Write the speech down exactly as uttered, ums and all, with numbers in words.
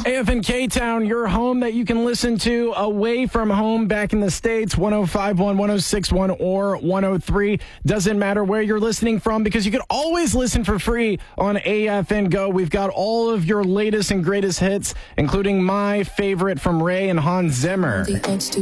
A F N K-Town, your home that you can listen to away from home back in the States, one oh five point one, one oh six point one, or one oh three. Doesn't matter where you're listening from because you can always listen for free on A F N Go. We've got all of your latest and greatest hits, including my favorite from Ray and Hans Zimmer.